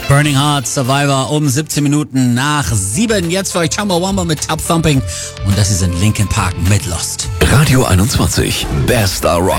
Burning Heart, Survivor um 17 Minuten nach 7. Jetzt für euch Chumbawamba mit Tub Thumping und das ist in Linkin Park mit Lost. Radio 21, Best Rock.